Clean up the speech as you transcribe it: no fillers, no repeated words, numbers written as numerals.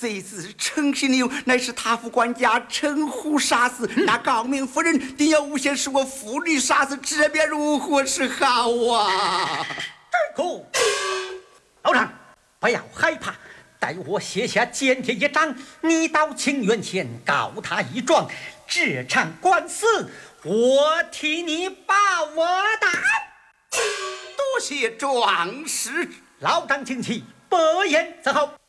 这次陈姓牛乃是他府管家陈虎杀死，那高明夫人定要诬陷是我父女杀死，这便如何是好啊？ 够，老张，不要害怕，待我写下检帖一张，你到清源县告他一状，这场官司我替你把我担。 多谢壮士， 老张请起，不言则好。